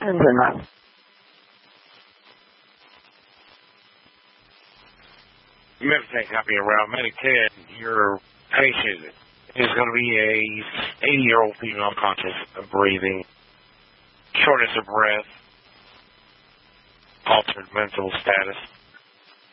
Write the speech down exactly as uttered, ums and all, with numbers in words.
And enough. Meditate copy around Medicaid. Your patient is going to be a eighty-year-old female conscious of breathing, shortness of breath, altered mental status.